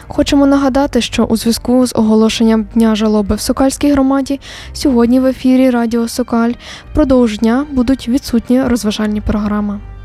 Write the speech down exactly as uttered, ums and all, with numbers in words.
Хочемо нагадати, що у зв'язку з оголошенням Дня жалоби в Сокальській громаді сьогодні в ефірі Радіо Сокаль впродовж дня будуть відсутні розважальні програми.